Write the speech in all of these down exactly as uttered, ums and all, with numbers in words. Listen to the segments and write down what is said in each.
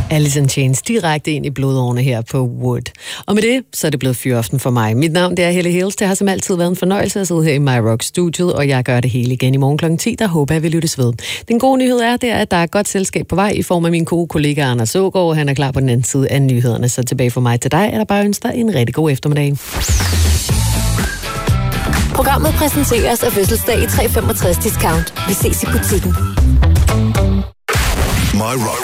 Alice in Chains direkte ind i blodårene her på Wood. Og med det, så er det blevet fyraften for mig. Mit navn det er Helle Hills. Det har som altid været en fornøjelse at sidde her i My Rock-studiet, og jeg gør det hele igen i morgen klokken ti. Der håber jeg, vi lyttes ved. Den gode nyhed er, det er, at der er et godt selskab på vej i form af min gode kollega Anders Ågaard. Han er klar på den anden side af nyhederne. Så tilbage for mig til dig er der bare ønsker en rigtig god eftermiddag. Programmet præsenteres af Fødselsdag i tre femogtres discount. Vi ses i butikken. My Rock.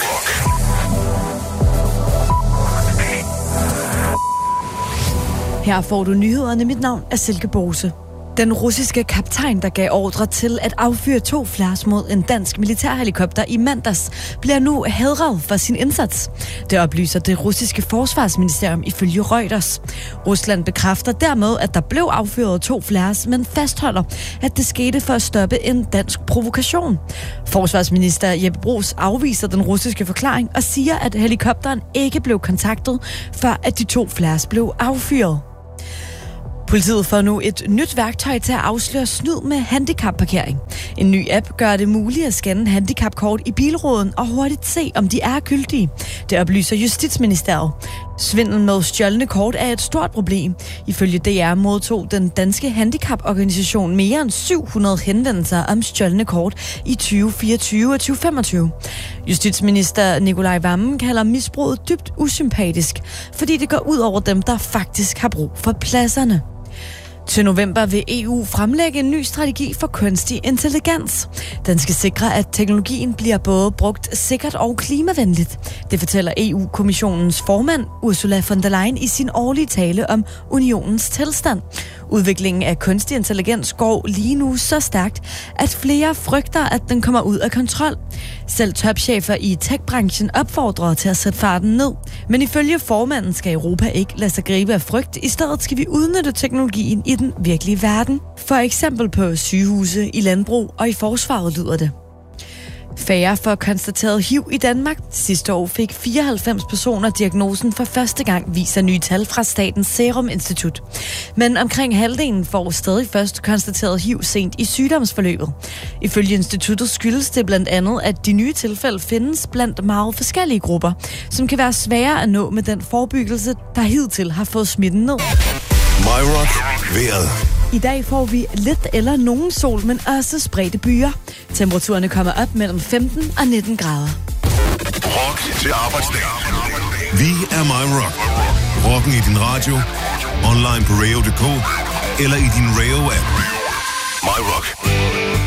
Her får du nyhederne. Mit navn er Silke Bose. Den russiske kaptajn, der gav ordre til at affyre to flares mod en dansk militærhelikopter i mandags, bliver nu hædret for sin indsats. Det oplyser det russiske forsvarsministerium ifølge Reuters. Rusland bekræfter dermed, at der blev affyret to flares, men fastholder, at det skete for at stoppe en dansk provokation. Forsvarsminister Jeppe Bruus afviser den russiske forklaring og siger, at helikopteren ikke blev kontaktet, før at de to flares blev affyret. Politiet får nu et nyt værktøj til at afsløre snyd med handicapparkering. En ny app gør det muligt at scanne handicapkort i bilruden og hurtigt se, om de er gyldige. Det oplyser Justitsministeriet. Svindel med stjålne kort er et stort problem. Ifølge D R modtog den danske handicaporganisation mere end syv hundrede henvendelser om stjålne kort i tyve fireogtyve og tyve femogtyve. Justitsminister Nicolai Wammen kalder misbruget dybt usympatisk, fordi det går ud over dem, der faktisk har brug for pladserne. Til november vil E U fremlægge en ny strategi for kunstig intelligens. Den skal sikre, at teknologien bliver både brugt sikkert og klimavenligt. Det fortæller E U-kommissionens formand Ursula von der Leyen i sin årlige tale om unionens tilstand. Udviklingen af kunstig intelligens går lige nu så stærkt, at flere frygter, at den kommer ud af kontrol. Selv topchefer i tech-branchen opfordrer til at sætte farten ned. Men ifølge formanden skal Europa ikke lade sig gribe af frygt. I stedet skal vi udnytte teknologien i den virkelige verden. For eksempel på sygehuse, i landbrug og i forsvaret lyder det. Færre for konstateret H I V i Danmark. Sidste år fik fireoghalvfems personer diagnosen for første gang, viser nye tal fra Statens Serum Institut. Men omkring halvdelen får stadig først konstateret H I V sent i sygdomsforløbet. Ifølge instituttet skyldes det blandt andet, at de nye tilfælde findes blandt meget forskellige grupper, som kan være svære at nå med den forebyggelse, der hidtil har fået smitten ned. My Rock. Vejret. I dag får vi lidt eller nogen sol, men også spredte byer. Temperaturerne kommer op mellem femten og nitten grader. Rock til arbejdsdag. Vi er My Rock. Rocken i din radio, online på radio punktum d k eller i din Radio-app. My Rock.